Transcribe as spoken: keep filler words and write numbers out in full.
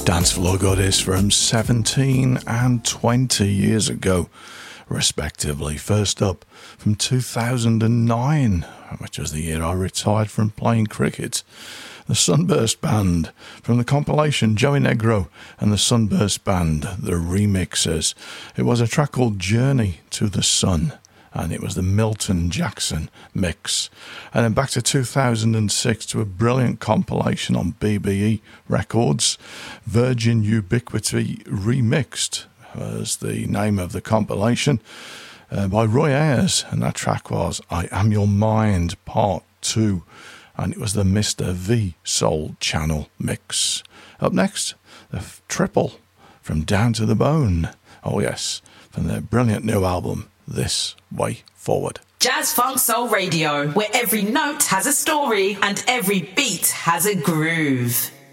Dance floor goodies from seventeen and twenty years ago, respectively. First up, from two thousand nine, which was the year I retired from playing cricket, the Sunburst Band, from the compilation Joey Negro and the Sunburst Band, the remixers. It was a track called Journey to the Sun, and it was the Milton Jackson mix. And then back to two thousand six to a brilliant compilation on B B E Records, Virgin Ubiquity Remixed was the name of the compilation, uh, by Roy Ayers, and that track was I Am Your Mind Part two, and it was the Mister V Soul Channel mix. Up next, the f- triple from Down to the Bone, oh yes, from their brilliant new album This Way Forward. Jazz Funk Soul Radio, where every note has a story and every beat has a groove.